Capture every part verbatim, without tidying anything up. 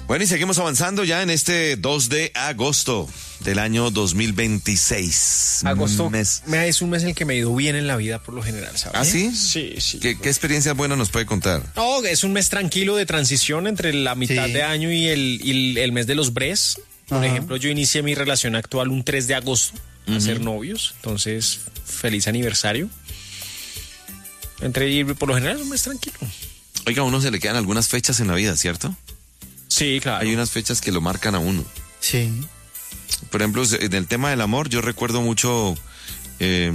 Bueno, y seguimos avanzando ya en este dos de agosto del año dos mil veintiséis. Agosto Mes. me- es un mes en el que me ha ido bien en la vida por lo general, ¿sabes? ¿Ah, sí? Sí, sí. ¿Qué, qué experiencias buenas nos puede contar? No, es un mes tranquilo de transición entre la mitad Sí. de año y el, y el, el mes de los bres. Por Ajá. ejemplo, yo inicié mi relación actual un tres de agosto a ser novios. Entonces, feliz aniversario. Entre y por lo general es un mes tranquilo. Oiga, a uno se le quedan algunas fechas en la vida, ¿cierto? Sí, claro. Hay unas fechas que lo marcan a uno. Sí. Por ejemplo, en el tema del amor, yo recuerdo mucho eh,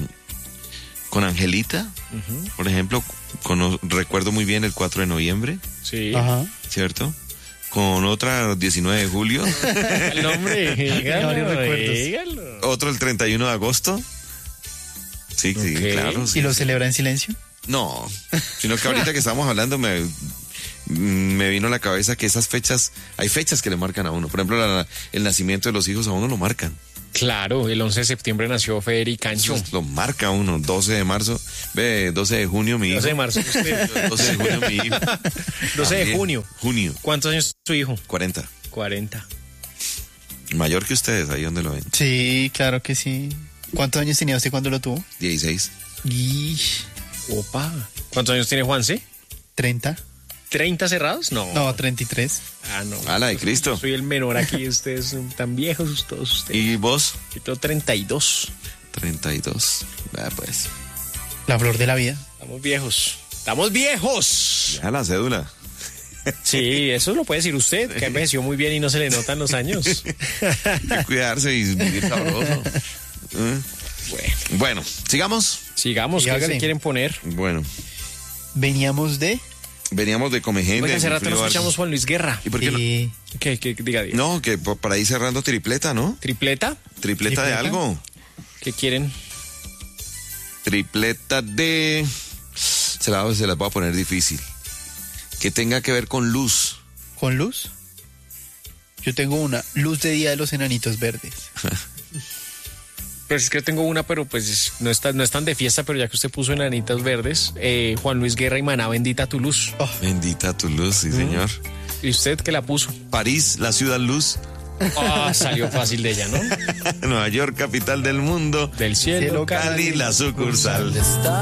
con Angelita, por ejemplo, cono- recuerdo muy bien el cuatro de noviembre, Sí. Ajá. ¿cierto? Con otra diecinueve de julio, El nombre, dígalo, Varios recuerdos. dígalo. otro el treinta y uno de agosto. Sí, sí, Ok. claro. sí. ¿Y lo celebra en silencio? No, sino que ahorita que estamos hablando me, me vino a la cabeza que esas fechas, hay fechas que le marcan a uno. Por ejemplo, la- el nacimiento de los hijos a uno lo marcan. Claro, el once de septiembre nació Federic Cancho. Lo marca a uno. doce de marzo, ve, doce de junio mi hijo. doce de marzo. usted. doce de junio mi hijo. doce de También. junio. Junio, ¿Cuántos años es su hijo? cuarenta. cuarenta. Mayor que ustedes, ahí donde lo ven. Sí, claro que sí. ¿Cuántos años tenía usted cuando lo tuvo? dieciséis. Ish, Opa. ¿Cuántos años tiene Juanse? treinta. ¿treinta cerrados? No. No, treinta y tres. Ah, no. A la de Cristo. Soy el menor aquí, ustedes son tan viejos todos ustedes. ¿Y vos? Yo tengo treinta y dos. treinta y dos. Ah, pues. La flor de la vida. Estamos viejos. ¡Estamos viejos! Ya la cédula. Sí, eso lo puede decir usted, que envejeció muy bien y no se le notan los años. Hay que cuidarse y vivir sabroso. ¿Eh? Bueno, Bueno, sigamos. sigamos, Y ¿qué hágale. se quieren poner? Bueno, Veníamos de... veníamos de Comegente. Oiga, hace rato no Frío escuchamos Vargas. Juan Luis Guerra. ¿Y por qué no? eh, ¿Qué, qué, diga, diga. No, que por- para ir cerrando tripleta, ¿no? ¿Tripleta? Tripleta, de ¿Tripleta? algo. ¿Qué quieren? Tripleta de... Se, la, se las voy a poner difícil. Que tenga que ver con luz. ¿Con luz? Yo tengo una. Luz de día de los enanitos verdes. Pues es que tengo una, pero pues no, está, no es tan de fiesta, pero ya que usted puso enanitas verdes, eh, Juan Luis Guerra y Maná, bendita tu luz. Bendita tu luz, sí, señor. ¿Y usted qué la puso? París, la ciudad luz. Ah, salió fácil de ella, ¿no? Nueva York, capital del mundo. Del cielo, Cielo, Cali, la sucursal. Está